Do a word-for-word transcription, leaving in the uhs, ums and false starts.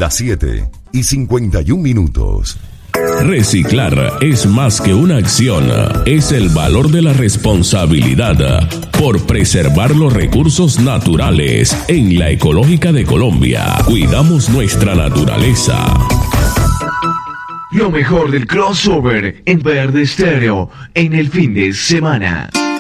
Las siete y cincuenta y un minutos. Reciclar es más que una acción, es el valor de la responsabilidad por preservar los recursos naturales. En la Ecológica de Colombia, cuidamos nuestra naturaleza. Lo mejor del crossover en Verde Estéreo en el fin de semana.